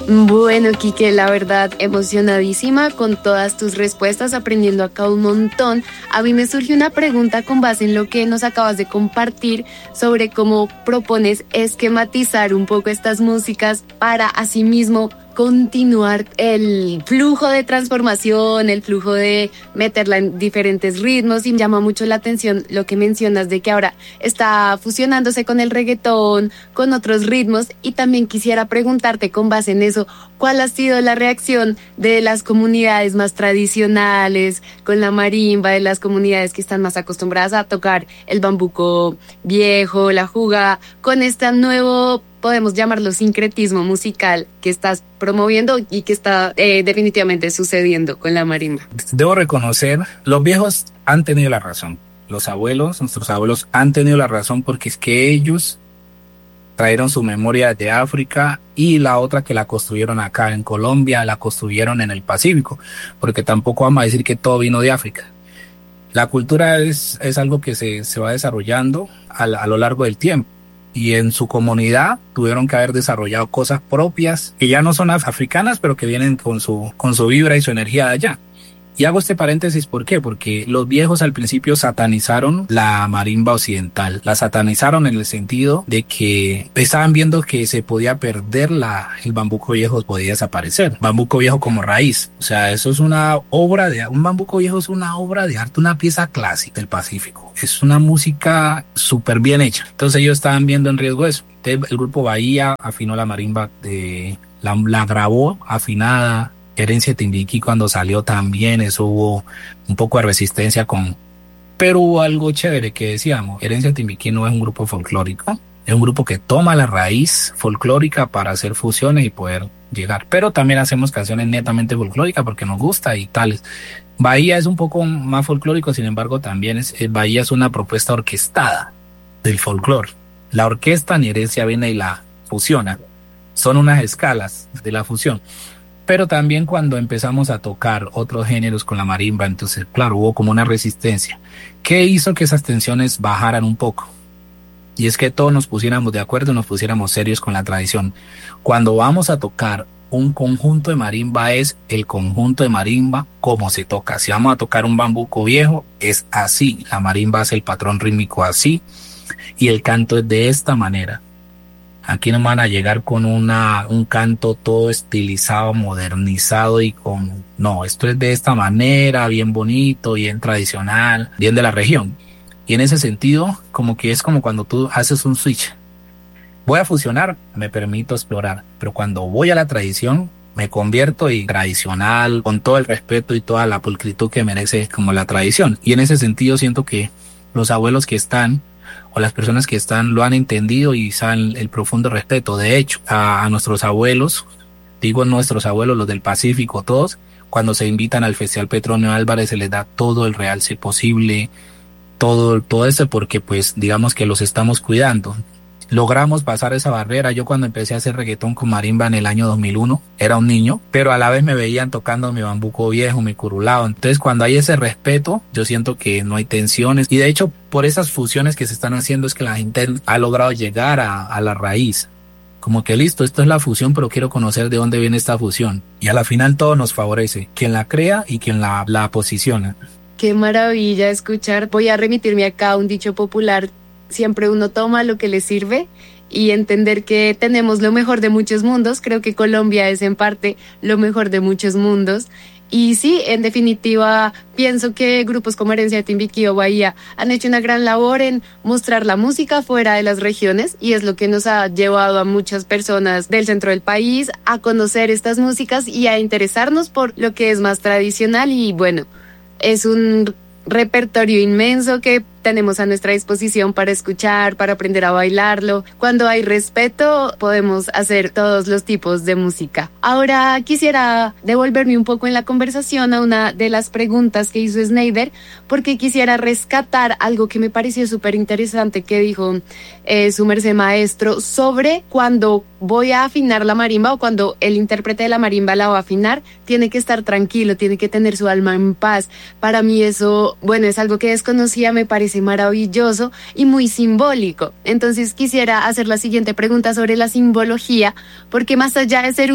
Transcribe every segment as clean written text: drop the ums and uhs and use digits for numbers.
Bueno, Quique, la verdad, emocionadísima con todas tus respuestas, aprendiendo acá un montón. A mí me surge una pregunta con base en lo que nos acabas de compartir sobre cómo propones esquematizar un poco estas músicas para asimismo continuar el flujo de transformación, el flujo de meterla en diferentes ritmos, y llama mucho la atención lo que mencionas de que ahora está fusionándose con el reggaetón, con otros ritmos, y también quisiera preguntarte con base en eso, ¿cuál ha sido la reacción de las comunidades más tradicionales con la marimba, de las comunidades que están más acostumbradas a tocar el bambuco viejo, la juga, con este nuevo, podemos llamarlo, sincretismo musical que estás promoviendo y que está definitivamente sucediendo con la marimba? Debo reconocer, los viejos han tenido la razón. Los abuelos, nuestros abuelos han tenido la razón, porque es que ellos trajeron su memoria de África, y la otra que la construyeron acá en Colombia, la construyeron en el Pacífico, porque tampoco vamos a decir que todo vino de África. La cultura es algo que se va desarrollando a lo largo del tiempo. Y en su comunidad tuvieron que haber desarrollado cosas propias que ya no son africanas, pero que vienen con su vibra y su energía de allá. Y hago este paréntesis, ¿por qué? Porque los viejos al principio satanizaron la marimba occidental. La satanizaron en el sentido de que estaban viendo que se podía perder el bambuco viejo, podía desaparecer. Bambuco viejo como raíz. O sea, eso es un bambuco viejo es una obra de arte, una pieza clásica del Pacífico. Es una música súper bien hecha. Entonces ellos estaban viendo en riesgo eso. Entonces, el grupo Bahía afinó la marimba, la grabó afinada. Herencia Timbiquí, cuando salió también, eso hubo un poco de resistencia pero hubo algo chévere que decíamos: Herencia Timbiquí no es un grupo folclórico, es un grupo que toma la raíz folclórica para hacer fusiones y poder llegar, pero también hacemos canciones netamente folclóricas porque nos gusta y tales. Bahía es un poco más folclórico, sin embargo también Bahía es una propuesta orquestada del folclore. La orquesta en Herencia viene y la fusiona, son unas escalas de la fusión. Pero también cuando empezamos a tocar otros géneros con la marimba, entonces, claro, hubo como una resistencia que hizo que esas tensiones bajaran un poco. Y es que todos nos pusiéramos de acuerdo, nos pusiéramos serios con la tradición. Cuando vamos a tocar un conjunto de marimba, es el conjunto de marimba como se toca. Si vamos a tocar un bambuco viejo, es así. La marimba hace el patrón rítmico así y el canto es de esta manera. Aquí no van a llegar con un canto todo estilizado, modernizado no, esto es de esta manera, bien bonito, bien tradicional, bien de la región. Y en ese sentido, como que es como cuando tú haces un switch. Voy a fusionar, me permito explorar, pero cuando voy a la tradición, me convierto y tradicional, con todo el respeto y toda la pulcritud que merece como la tradición. Y en ese sentido siento que los abuelos que están, o las personas que están, lo han entendido y saben el profundo respeto. De hecho, a nuestros abuelos, digo nuestros abuelos, los del Pacífico, todos, cuando se invitan al Festival Petronio Álvarez, se les da todo el realce posible, todo eso, porque pues digamos que los estamos cuidando. Logramos pasar esa barrera. Yo cuando empecé a hacer reggaetón con marimba en el año 2001, era un niño, pero a la vez me veían tocando mi bambuco viejo, mi curulao. Entonces cuando hay ese respeto, yo siento que no hay tensiones. Y de hecho, por esas fusiones que se están haciendo es que la gente ha logrado llegar a la raíz. Como que listo, esto es la fusión, pero quiero conocer de dónde viene esta fusión. Y a la final todo nos favorece, quien la crea y quien la posiciona. Qué maravilla escuchar. Voy a remitirme acá a un dicho popular: siempre uno toma lo que le sirve, y entender que tenemos lo mejor de muchos mundos. Creo que Colombia es en parte lo mejor de muchos mundos. Y sí, en definitiva, pienso que grupos como Herencia de Timbiquí o Bahía han hecho una gran labor en mostrar la música fuera de las regiones, y es lo que nos ha llevado a muchas personas del centro del país a conocer estas músicas y a interesarnos por lo que es más tradicional. Y bueno, es un repertorio inmenso que tenemos a nuestra disposición para escuchar, para aprender a bailarlo. Cuando hay respeto, podemos hacer todos los tipos de música. Ahora quisiera devolverme un poco en la conversación a una de las preguntas que hizo Snyder, porque quisiera rescatar algo que me pareció súper interesante que dijo su merced maestro sobre cuando voy a afinar la marimba, o cuando el intérprete de la marimba la va a afinar, tiene que estar tranquilo, tiene que tener su alma en paz. Para mí eso, bueno, es algo que desconocía, me parece maravilloso y muy simbólico. Entonces quisiera hacer la siguiente pregunta sobre la simbología, porque más allá de ser un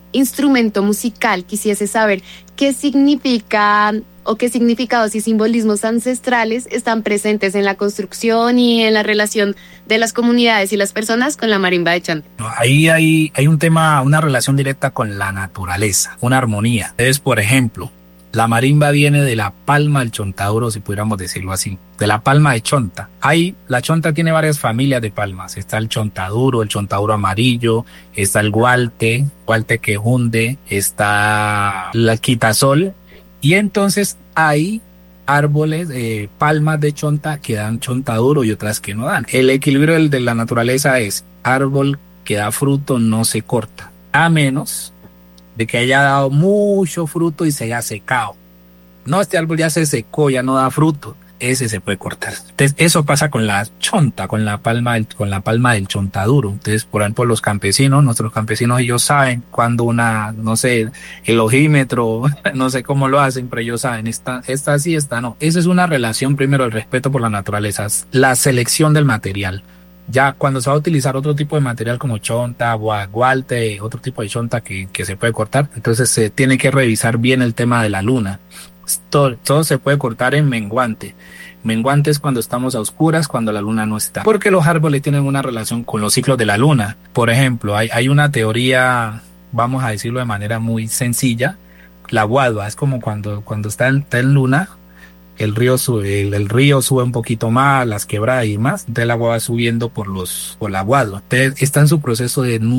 instrumento musical. Quisiese saber qué significan o qué significados y simbolismos ancestrales están presentes en la construcción y en la relación de las comunidades y las personas con la marimba de chonta. Ahí hay un tema, una relación directa con la naturaleza, una armonía. Entonces, por ejemplo, la marimba viene de la palma del chontaduro, si pudiéramos decirlo así, de la palma de chonta. La chonta tiene varias familias de palmas. Está el chontaduro amarillo, está el gualte quejunde, está la quitasol. Y entonces hay árboles, palmas de chonta que dan chontaduro y otras que no dan. El equilibrio de la naturaleza es árbol que da fruto no se corta, a menos de que haya dado mucho fruto y se haya secado. No, este árbol ya se secó, ya no da fruto. Ese se puede cortar. Entonces, eso pasa con la chonta, con la palma del chontaduro. Entonces, por ejemplo, nuestros campesinos, ellos saben cuando no sé, el ojímetro, no sé cómo lo hacen, pero ellos saben, esta sí, esta no. Esa es una relación, primero, el respeto por la naturaleza, la selección del material. Ya cuando se va a utilizar otro tipo de material como chonta, gualte, otro tipo de chonta que se puede cortar, entonces se tiene que revisar bien el tema de la luna. Todo se puede cortar en menguante. Menguante es cuando estamos a oscuras, cuando la luna no está. Porque los árboles tienen una relación con los ciclos de la luna. Por ejemplo, hay una teoría, vamos a decirlo de manera muy sencilla, la guadua es como cuando está en luna. El río sube un poquito más, las quebradas y más, entonces el agua va subiendo por la guadua. Entonces está en su proceso de